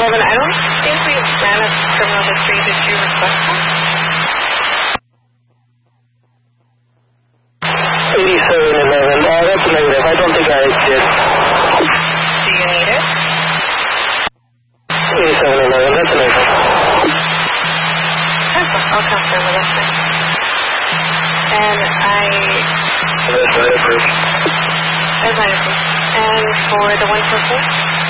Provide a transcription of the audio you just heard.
I don't think we ran a criminal history. Did you request that? 8711. That's negative. I don't think I did. Do you need it? 8711. That's negative. I'll confirm with us. And That's right, approved. that's my approved. And for the 144?